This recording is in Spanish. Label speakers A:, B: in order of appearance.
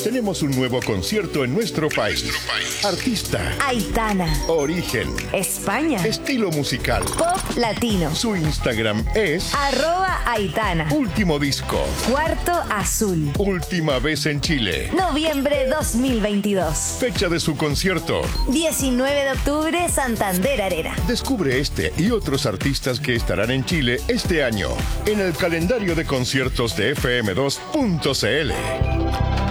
A: Tenemos un nuevo concierto en nuestro país. Artista.
B: Aitana.
A: Origen.
B: España.
A: Estilo musical.
B: Pop latino.
A: Su Instagram es
B: @Aitana.
A: Último disco.
B: Cuarto Azul.
A: Última vez en Chile.
B: Noviembre 2022.
A: Fecha de su concierto.
B: 19 de octubre, Santander Arena.
A: Descubre este y otros artistas que estarán en Chile este año en el calendario de conciertos de fm2.cl.